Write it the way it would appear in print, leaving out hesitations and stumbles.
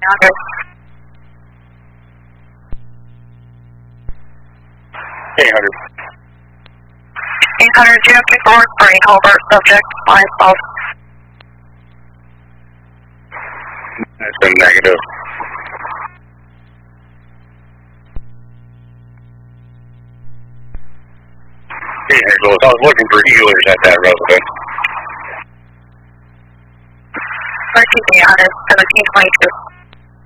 800. 800, do you have paperwork for any Colbert subject? Myself. That's been negative. Hey, Nicholas, I was looking for healers at that residence. Repeat me on it, 1722.